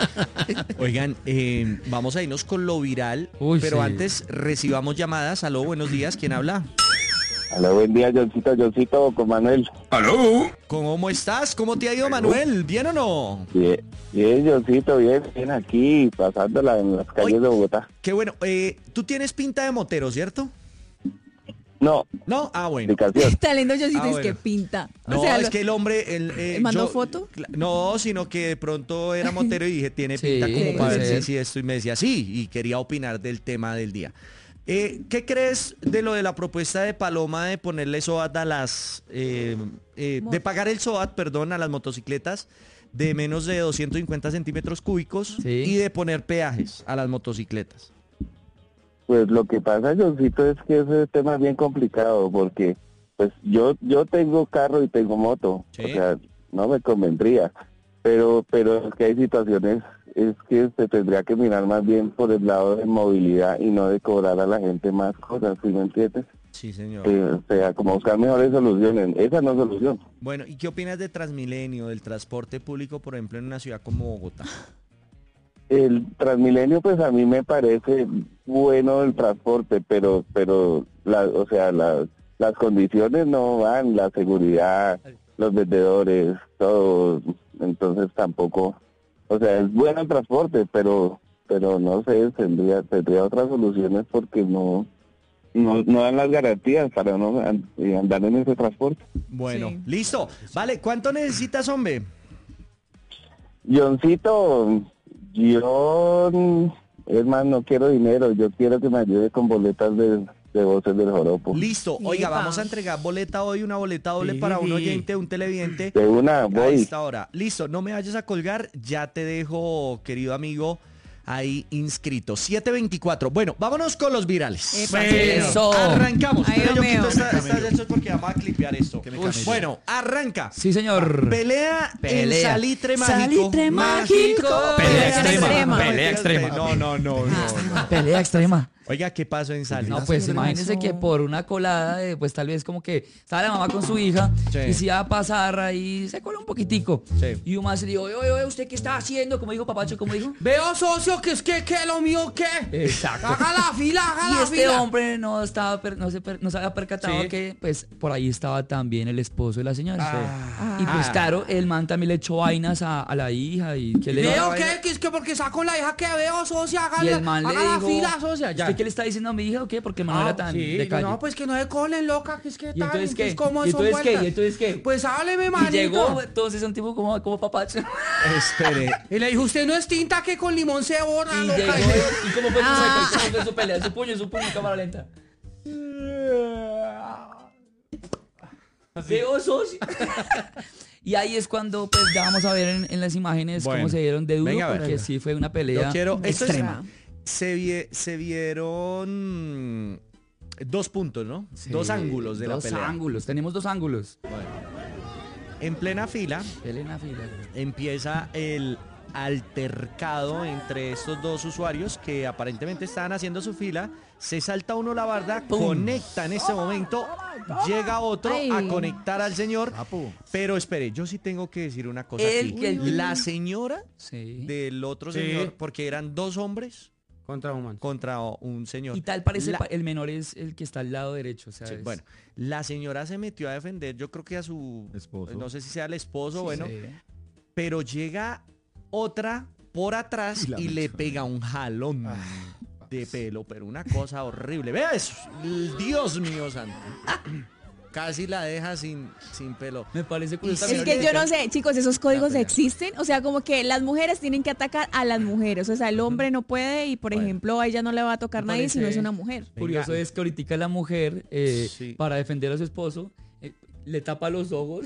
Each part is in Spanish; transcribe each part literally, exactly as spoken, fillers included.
Oigan, eh, vamos a irnos con lo viral, Uy, pero sí. antes recibamos llamadas. Aló, buenos días, ¿quién habla? Hola, buen día, Johncito, Johncito, con Manuel. ¿Aló? ¿Cómo estás? ¿Cómo te ha ido, Manuel? ¿Bien o no? Bien, bien, Johncito, bien, bien aquí, pasándola en las calles Oye. de Bogotá. Qué bueno. Eh, tú tienes pinta de motero, ¿cierto? No, ¿No? Ah, bueno. explicación. Está lindo, yo sí Ah, es bueno. que pinta. O No, sea, es lo- que el hombre... El, eh, ¿mandó yo- foto? cla- No, sino que de pronto era motero y dije, tiene Sí, pinta como puede para ver ser. si, si esto, y me decía sí, y quería opinar del tema del día. Eh, ¿Qué crees de lo de la propuesta de Paloma de ponerle SOAT a las... eh, eh, de pagar el SOAT, perdón, a las motocicletas de menos de doscientos cincuenta centímetros cúbicos Sí. y de poner peajes a las motocicletas? Pues lo que pasa, Johncito, es que ese tema es bien complicado, porque pues yo yo tengo carro y tengo moto, Sí. o sea, no me convendría, pero pero es que hay situaciones, es que se tendría que mirar más bien por el lado de movilidad y no de cobrar a la gente más cosas, ¿sí me entiendes? Sí, señor. Eh, o sea, como buscar mejores soluciones, esa no es solución. Bueno, ¿y qué opinas de Transmilenio, del transporte público, por ejemplo, en una ciudad como Bogotá? El Transmilenio, pues a mí me parece bueno el transporte, pero, pero, la, o sea, las, las condiciones no van, la seguridad, los vendedores, todo, entonces tampoco, o sea, es bueno el transporte, pero, pero no sé, tendría, tendría otras soluciones porque no, no, no dan las garantías para no an- andar en ese transporte. Bueno, Sí. listo. Vale, ¿cuánto necesitas, hombre? Johncito, yo, es más, no quiero dinero, yo quiero que me ayude con boletas de, de voces del joropo. Listo. Oiga, Epa. vamos a entregar boleta hoy, una boleta doble Sí. para un oyente, un televidente. De una, A voy. esta hora. Listo, no me vayas a colgar, ya te dejo, querido amigo, ahí inscrito. siete veinticuatro. Bueno, vámonos con los virales. Epa, Eso. Arrancamos. Ay, Pero yo Romeo. quito esta- estas hechos porque vamos a clipear esto. Uy. Bueno, arranca. Sí, señor. Pelea, en Pelea. salitre mágico. Salitre mágico. Pelea extrema. extrema. Pelea extrema. No, no, no, no, no. Pelea extrema. Oiga, ¿qué pasó en salitre? No, pues ¿Qué imagínense pasó? que por una colada, eh, pues tal vez como que estaba la mamá con su hija Sí. y se iba a pasar ahí, se coló un poquitico. Sí. Y un más le dijo, oye, oye, ¿usted qué está haciendo? Como dijo Papacho, ¿cómo dijo? Veo, socio, que es que, que lo mío, ¿qué? Exacto. Haga la fila, haga Y la este fila. hombre no estaba per- no, se per- no se había percatado Sí. que pues por ahí estaba también el esposo de la señora. Ah. Y pues Ah. claro, el man también le echó vainas a, a la hija y que le Veo, dijo, ¿qué? Que es que porque saco la hija que veo, socia, haga, y la, el man le haga la dijo, fila, socia, ya. ¿usted qué le está diciendo a mi hija o qué? Porque el man no Ah, era tan sí, de calle. no, pues que no se colen, loca, que es que ¿Y tal, entonces qué? ¿cómo ¿Y son entonces qué? vueltas? ¿Y entonces qué? Pues hábleme, Y manito. llegó entonces un tipo como, como Papacho. Espere. Y le dijo, usted no es tinta que con limón se borra, Y loca. llegó, Y- y cómo fue, Ah. cómo fue su pelea, su puño, su puño, cámara lenta. Veo socio. Y ahí es cuando pues ya vamos a ver en, en las imágenes Bueno. cómo se dieron de duro, Venga, a ver. porque sí fue una pelea Yo quiero. Esto es- extrema. se, vie- se vieron dos puntos, ¿no? dos Sí, ángulos de dos la pelea. ángulos, tenemos dos ángulos. En plena fila Pelea en la fila. empieza el altercado entre estos dos usuarios que aparentemente estaban haciendo su fila. Se salta uno la barda, ¡Pum! conecta en ese momento, llega otro Ay. a conectar al señor. Pero espere, yo sí tengo que decir una cosa El aquí. que- La señora Sí. del otro Sí. señor, porque eran dos hombres Contra humano. contra un señor. Y tal parece La- pa- el menor es el que está al lado derecho, o sea, Sí, es- bueno, la señora se metió a defender, yo creo que a su Esposo. no sé si sea el esposo, Sí, bueno, sí. pero llega otra por atrás y, le pega un jalón de pelo, pero una cosa horrible. Vea eso, Dios mío santo. Casi la deja sin, sin pelo. Me parece curioso. Es que yo no sé, chicos, esos códigos existen. O sea, como que las mujeres tienen que atacar a las mujeres. O sea, el hombre no puede y, por Bueno. ejemplo, a ella no le va a tocar Me nadie si no parece- es una mujer. Curioso es que ahorita la mujer, eh, Sí. para defender a su esposo, eh, le tapa los ojos.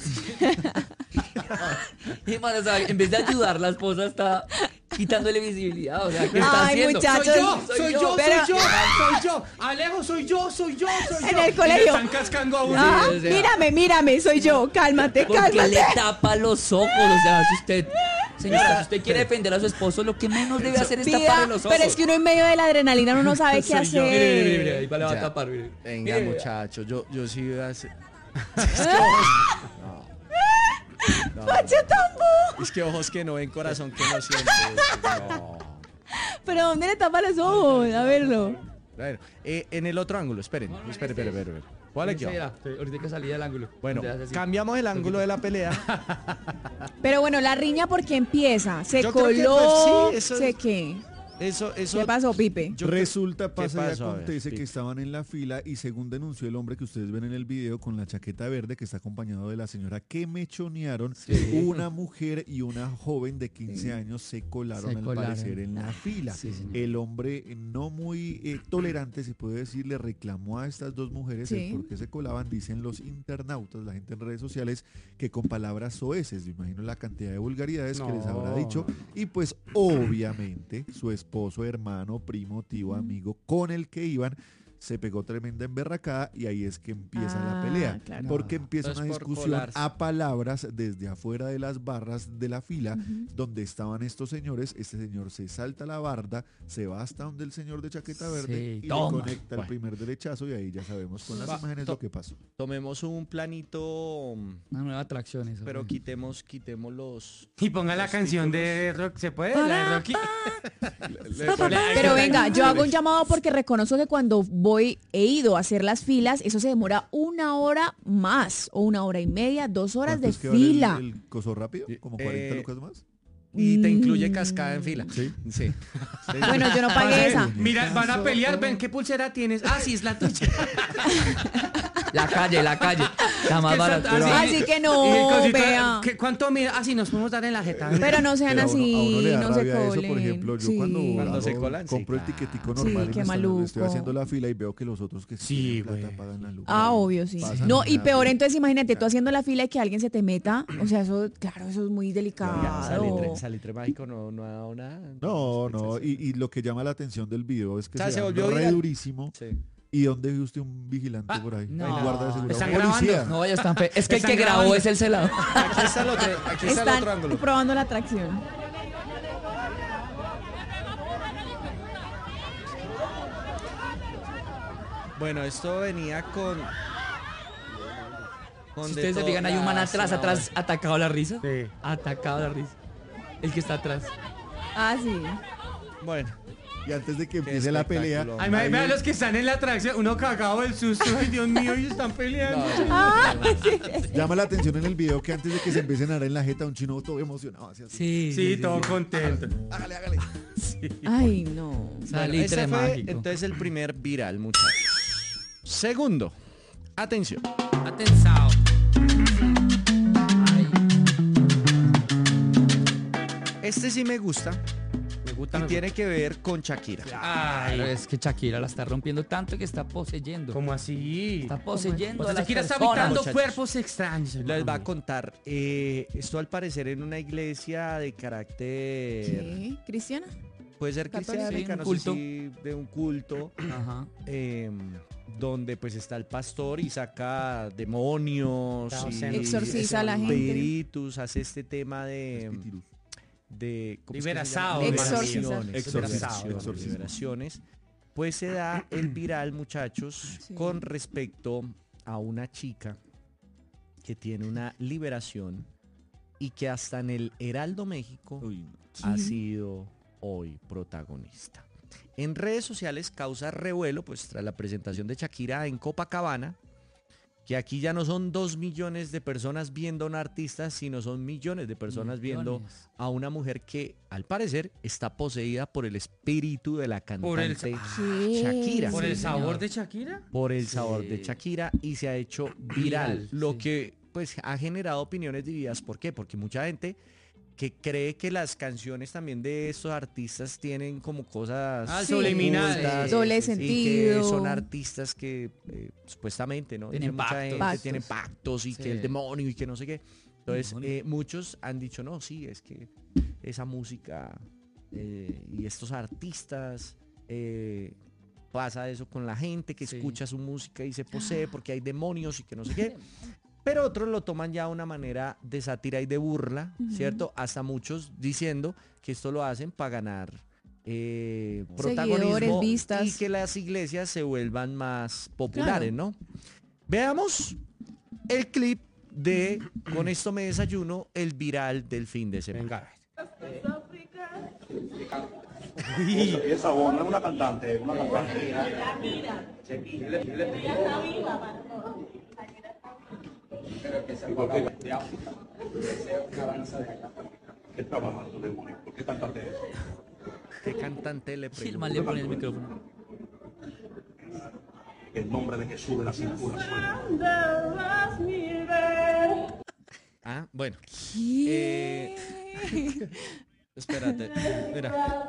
Y man, o sea, en vez de ayudar, la esposa está quitándole visibilidad. O sea, ¿qué está Ay, haciendo? muchachos. Soy yo, soy yo, soy Pero- yo, soy yo. Alejo, soy yo, soy yo, soy En yo. el Y le colegio. están cascando a uno. Ah, o sea- mírame, mírame, soy yo. Cálmate, Porque cálmate. le tapa los ojos. O sea, si usted, señora, si usted quiere defender a su esposo, lo que menos debe hacer es Pida, taparle los ojos. pero es que uno en medio de la adrenalina uno no sabe qué Soy yo. hacer. Mire, mire, mire, mire, ahí va, le va a Ya. tapar, mire. Venga, Mire, muchacho, yo, yo sí voy a hacer... No, Pacho Tambo. es que ojos que no ven, corazón que no siente. No. Pero ¿dónde le tapa los ojos? A verlo. Bueno, eh, en el otro ángulo, esperen. No, no, en esperen, este. esperen, esperen, esperen. ¿Cuál es que va? Mira, ahorita que salí del ángulo. Bueno, Donde hace así. cambiamos el ángulo de la pelea. Pero bueno, la riña porque empieza. Se Yo creo que, coló. pues, sí, eso sé es- qué. Eso, eso. ¿Qué pasó, Pipe? yo creo- Resulta, pasa y pasó? A ver, acontece que Pipe. estaban en la fila y según denunció el hombre que ustedes ven en el video con la chaqueta verde que está acompañado de la señora que mechonearon, una mujer y una joven de quince años se colaron Se al colaron. parecer en la fila. Sí, señor. El hombre eh, no muy eh, tolerante, se puede decir, le reclamó a estas dos mujeres Sí. el por qué se colaban, dicen los internautas, la gente en redes sociales, que con palabras soeces, me imagino la cantidad de vulgaridades que les habrá No. dicho, y pues obviamente su esposo, hermano, primo, tío, amigo con el que iban, se pegó tremenda emberracada y ahí es que empieza Ah, la pelea. claro. Porque empieza Eso una es por discusión colarse. a palabras desde afuera de las barras de la fila Ujú. donde estaban estos señores. Este señor se salta la barda, se va hasta donde el señor de chaqueta verde Sí, y toma. le conecta el Bueno. primer derechazo y ahí ya sabemos con las Va, imágenes to- lo que pasó. Tomemos un planito, Una nueva atracción eso. pero quitemos, quitemos los. Y ponga la Los canción títulos. de rock, ¿se puede? La de Rocky. Pero venga, yo hago un llamado porque reconozco que cuando voy, he ido a hacer las filas, eso se demora una hora más, o una hora y media, dos horas de ¿Cuánto es que vale el- fila. El, coso rápido? ¿Como cuarenta Eh, lucas más? Y te incluye Mm. cascada en fila. Sí. Sí. Bueno, yo no pagué esa. Mira, van a pelear, ven, ¿qué pulsera tienes? Ah, sí, es la tuya. La calle, la calle. La más Que barata. está- Pero- Así que no, Y el cosito, vea. ¿qué- ¿Cuánto mira? Ah, sí, nos podemos dar en la jeta. Pero no sean Pero a uno- a uno así, le da no se rabia eso, colen. por ejemplo, yo Sí. cuando, Cuando hago- se colan, sí, compro el claro. tiquetico Sí, normal y qué me están- maluco. estoy haciendo la fila y veo que los otros que Sí, tienen plata güey. pagan la luz. Ah, obvio, sí. Pasan No, en y la peor fila. entonces imagínate tú haciendo la fila y que alguien se te meta. O sea, eso, claro, eso es muy Ya, delicado. salitre, salitre mágico no, no ha dado nada. No, no, y, y lo que llama la atención del video es que O sea, se, se dan volvió re viral. durísimo. Sí. ¿Y dónde vio usted un vigilante Ah, por ahí? no. Un guarda de seguridad. Están Un policía. grabando. No, ya están. pe- Es que el Están que grabó grabando. es el celado. Aquí está el otro, aquí está el otro Están ángulo. probando la atracción. Bueno, esto venía con. con Si de ustedes se todo. fijan, hay un man Ah, atrás, sí, no, atrás, atacado a la risa. Sí. Atacado a la risa. El que está atrás. Ah, sí. Bueno, Y antes de que Qué empiece la pelea, espectáculo. Ay, hay vean un- los que están en la atracción, uno cagado del susto. Ay, Dios mío, ellos están peleando. no, Ah, sí. llama la atención en el video que antes de que se empiecen a dar en la jeta, un chino todo emocionado. Así, así. Sí, Sí, todo contento. Hágale, hágale. Ay, no. Bueno, Salitre ese fue mágico. entonces el primer viral, muchachos. Segundo, atención. Atensado. Este sí me gusta Me gusta, y me tiene que ver con Shakira. gusta. Pero Ay, es que Shakira la está rompiendo tanto que está poseyendo. ¿cómo así? Está poseyendo O a sea, las Shakira está personas. habitando muchachos. cuerpos extraños. Les va a contar. eh, esto al parecer en una iglesia de carácter. ¿Qué? ¿Cristiana? Puede ser Católica. cristiana, Sí, un no culto. sé si de un culto. Ajá. eh, donde pues está el pastor y saca demonios y Exorciza a la gente. espíritus, hace este tema de Espíritus. de ¿cómo es que se Liberazao, llama? Exorciza. Liberaciones, Exorcismo. liberaciones, Exorcismo. liberaciones. Pues se da el viral, muchachos, Sí. con respecto a una chica que tiene una liberación y que hasta en el Heraldo México Uy, no. ha sido hoy protagonista. En redes sociales causa revuelo, pues tras la presentación de Shakira en Copacabana, que aquí ya no son dos millones de personas viendo a un artista, sino son millones de personas viendo Millones. a una mujer que, al parecer, está poseída por el espíritu de la Por el- cantante ¿Qué? Shakira. ¿Por Sí, el sabor señor. de Shakira? Por el Sí. sabor de Shakira y se ha hecho viral, Viral, lo sí. que pues ha generado opiniones divididas. ¿Por qué? Porque mucha gente que cree que las canciones también de estos artistas tienen como cosas Ah, Sí. subliminales. ocultas, Doble y que sentido. son artistas que eh, supuestamente, ¿no? Tienen Dice mucha pactos. gente, Pactos. tienen pactos y Sí. que el demonio y que no sé qué. Entonces, Demonio. eh, muchos han dicho, no, sí, es que esa música eh, y estos artistas eh, pasa eso con la gente que Sí. escucha su música y se posee porque hay demonios y que no sé qué. Pero otros lo toman ya de una manera de sátira y de burla, ¿cierto? Hasta muchos diciendo que esto lo hacen para ganar eh, protagonismo Seguidores, vistas. y que las iglesias se vuelvan más populares, ¿no? Veamos el clip de Con esto me desayuno, el viral del fin de semana. Venga. Esa voz no es una cantante, una cantante. ¿Qué trabajando, demonio? ¿Por qué cantante es? ¿Qué cantante le Sí, el pregunto? man le pone el micrófono. El nombre de Jesús de la cintura suena. Ah, bueno. ¿Qué? Eh, espérate, mira.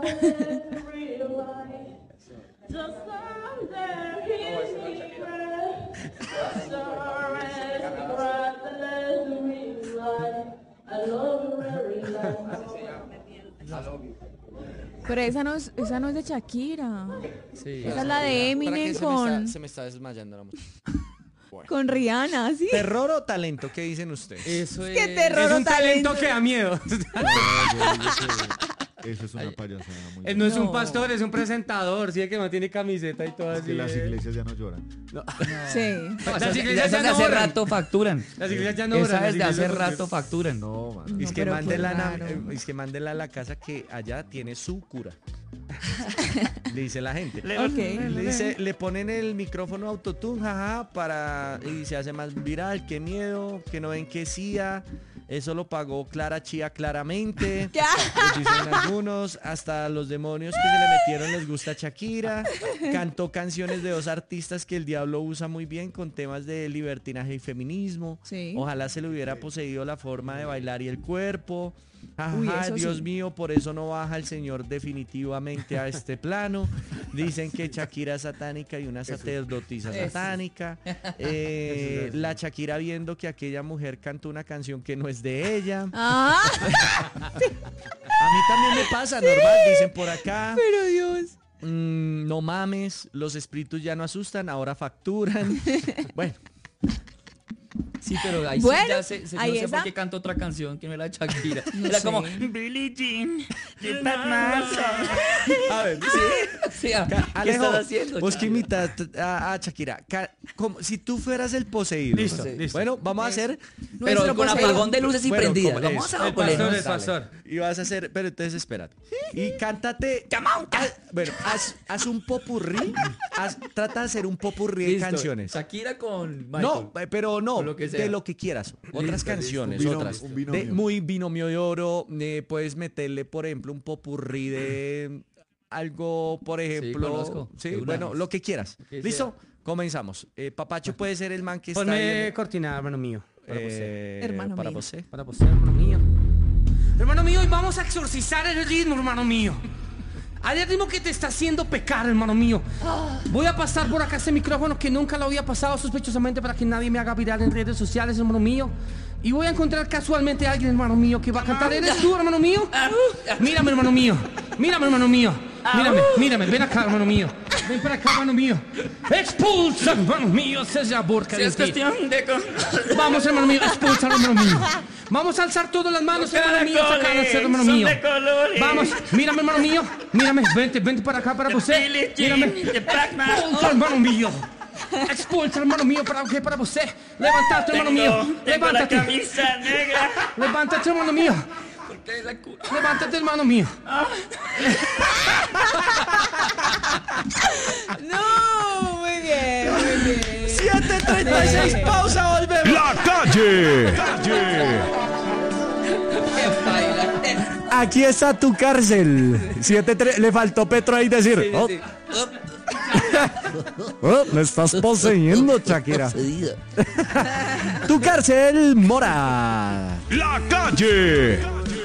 Pero esa no es, esa no es de Shakira. Sí. Esa es la de ¿Para qué Eminem se me con, está- se me está desmayando la música. Bueno. con Rihanna, ¿sí? ¿Terror o talento? ¿Qué dicen ustedes? Eso Qué es. terror. Es un talento talento. que da miedo. No, yo digo que eso es una payasada muy Él no es un No. pastor, es un presentador. Sí, que no tiene camiseta y todo Es así. que las eh. iglesias ya no lloran. Sí. No, Las esas- iglesias esas ya de no hace oran. rato facturan. Las iglesias ya no Esa oran, las es de hace iglesias porque- rato facturan. No, man. No, Es que pero mándela, qué na- raro. eh, es que mándela a la casa que allá tiene su cura. Le dice la gente. Ok. Le dice, le ponen el micrófono autotune, jaja, para y se hace más viral. Qué miedo, que no ven que Cia. Eso lo pagó Clara Chía claramente. ¿Qué? Pues dicen algunos, hasta los demonios que se le metieron les gusta Shakira. Cantó canciones de dos artistas que el diablo usa muy bien con temas de libertinaje y feminismo. Sí. Ojalá se le hubiera poseído la forma de bailar y el cuerpo. Ajá, Uy, eso Dios sí. mío, por eso no baja el Señor definitivamente a este plano. Dicen que Shakira es satánica y una sacerdotisa Eso. satánica. Eh, la Shakira viendo que aquella mujer cantó una canción que no es de ella. Ah, A mí también me pasa, normal, dicen por acá. pero Dios. Mm, no mames, los espíritus ya no asustan, ahora facturan. Bueno, Sí, pero ahí Bueno, sí ya se, se- ahí no sé está. por qué cantó otra canción que no era Shakira. No era sé. como Billie Jean de Batman. a ver, Sí, ¿qué Alejo, estás haciendo? vos que Shakira? imitas a, a Shakira. Ca- como si tú fueras el poseído. Listo, Sí. listo. Bueno, vamos a hacer. Pero Nuestro con poseído. apagón de luces y Bueno, prendidas. como Vamos eso. a El con pastor, eso. el pastor. Y vas a hacer, pero entonces espérate. Y cántate. haz- bueno, haz, haz un popurrí. haz- trata de hacer un popurrí de Listo. canciones. Shakira con Michael. No, eh, pero no, O lo que sea. de lo que quieras. Otras Listo, canciones, listo. Un otras. binomio, un binomio. De muy binomio de oro. eh, puedes meterle, por ejemplo, un popurrí de algo, por ejemplo. conozco. Sí, De una. bueno, lo que quieras. Que ¿Listo? Comenzamos. Eh, Papacho puede ser el man que está Ponme ahí, cortina, hermano mío. Para eh, Hermano para mío. vos. Para vos, hermano mío. Hermano mío, y vamos a exorcizar el ritmo, hermano mío. Hay el ritmo que te está haciendo pecar, hermano mío. Voy a pasar por acá este micrófono que nunca lo había pasado sospechosamente para que nadie me haga viral en redes sociales, hermano mío. Y voy a encontrar casualmente a alguien, hermano mío, que va a cantar. ¿Eres tú, hermano mío? Mírame, hermano mío. Mírame, hermano mío. Mírame, mírame. Ven acá, hermano mío. Ven para acá, hermano mío. Expulsa, hermano mío. César Borca. Si es cuestión de con... Vamos, hermano mío, expulsa, hermano mío. Vamos a alzar todas las manos, hermano mío, sacadas, hermano mío. Vamos, mírame, hermano mío. Mírame, vente, vente para acá, para você. Mírame. Expulsa, hermano mío. Expulsa, hermano mío, para qué, para você. Levántate, hermano mío. Levántate. camisa negra. Levántate, hermano mío. Porque la cu- Levántate, hermano mío. No, muy bien, muy bien. siete treinta y seis, pausa, volvemos. La calle. Qué baila. Aquí está tu cárcel. siete tres, le faltó Petro ahí decir. Sí, "Oh, sí. oh, me estás poseyendo, Shakira. Tu cárcel, Mora. La calle.